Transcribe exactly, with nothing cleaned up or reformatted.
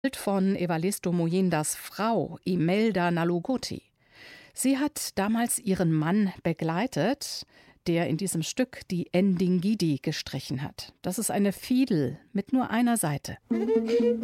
von Evaristo Muyindas Frau Imelda Nalugoti. Sie hat damals ihren Mann begleitet, der in diesem Stück die Ndingidi gestrichen hat. Das ist eine Fiedel mit nur einer Saite.